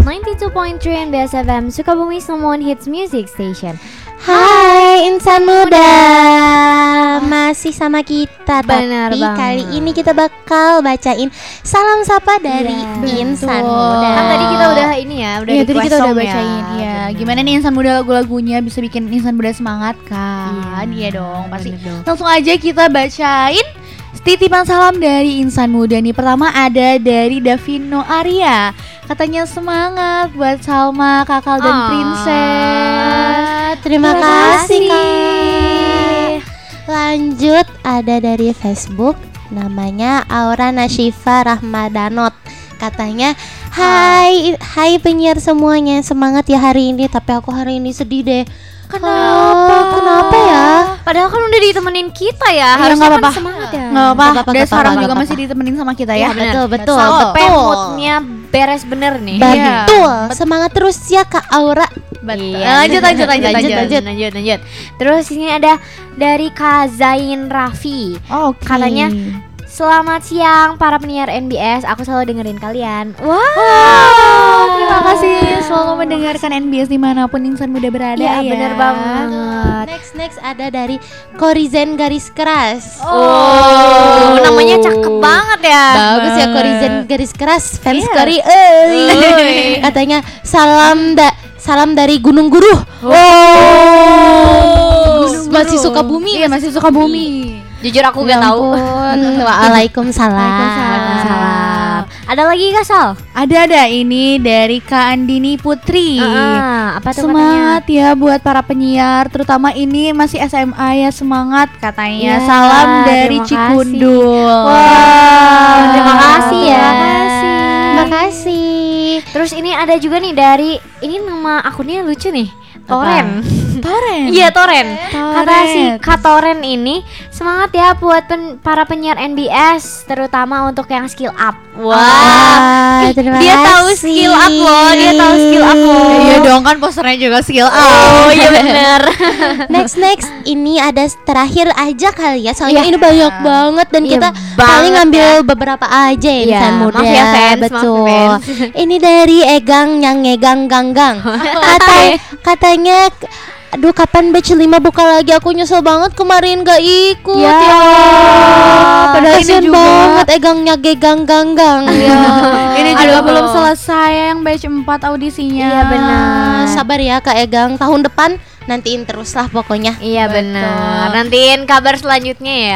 92.3 MBS FM Sukabumi Someone Hits Music Station. Hai insan muda, masih sama kita. Benar tapi banget. kali ini kita bakal bacain salam sapa dari insan muda. Kan tadi kita udah ini ya, udah Iya, tadi request kita udah song bacain ya. Bener. Gimana nih insan muda lagu-lagunya bisa bikin insan muda semangat kan? Iya dong, pasti. bener dong. Langsung aja kita bacain titipan salam dari insan muda nih. Pertama ada dari Davino Arya. Katanya semangat buat Salma, Kakal dan Princess. Terima kasih Kak. Lanjut ada dari Facebook, namanya Aura Nashifa Rahmadanot. Katanya hai penyiar semuanya, semangat ya hari ini. Tapi aku hari ini sedih deh. Kenapa ya? Padahal kan udah ditemenin kita ya, Iya, harusnya nggak kan apa-apa. semangat ya. Nggak apa-apa, dan nggak sekarang apa-apa, juga nggak masih ditemenin sama kita ya. Betul, betul, Sampai betul. moodnya beres bener nih. Betul, semangat terus ya Kak Aura. Betul. Iya, Lanjut. Terus ini ada dari Kak Zain Raffi. Oke. Katanya, selamat siang para penyiar NBS, aku selalu dengerin kalian. Terima kasih selalu mendengarkan NBS dimanapun insan muda berada Iya, ya. bener banget. Next ada dari Korizen garis keras. Oh, namanya cakep banget ya. Bagus ya Korizen garis keras, fans Iya. Kori. Katanya salam dari Gunung Guruh. Masih suka bumi. Iya, masih suka bumi. Jujur aku gak tahu. Waalaikumsalam. Waalaikumsalam. Ada lagi Kak Sal? Ada ini dari Kak Andini Putri. Apa tuh Semangat ya buat para penyiar, terutama ini masih SMA ya, semangat katanya. Ya, Salam dari terima Cikundul. Wow, terima kasih ya. Terima kasih. Terus ini ada juga nih dari, ini nama akunnya lucu nih, Toren. Toren. Iya, Toren. Kata Toren. si Kak Toren ini, semangat ya buat para penyiar NBS, terutama untuk yang skill up. Wah, terima Dia tahu kasih. skill up loh, dia tahu skill up loh. Iya dong, kan posternya juga skill up. Oh iya bener. Next ini ada terakhir aja kali ya. Soalnya Iya. ini banyak banget dan Iya kita banget paling ngambil beberapa aja ya, Iya, insan muda. maaf ya, fans, Betul. maaf ya, fans. Ini dari Egang yang ngegang ganggang. Katanya aduh kapan batch 5 buka lagi, aku nyesel banget kemarin gak ikut Ya. Padahal ini kasian juga- banget Egangnya gegang ganggang. Ini juga Aduh. belum selesai yang batch 4 audisinya. Iya benar. Sabar ya Kak Egang, tahun depan nantiin terus lah pokoknya. Iya benar. Nantiin kabar selanjutnya ya.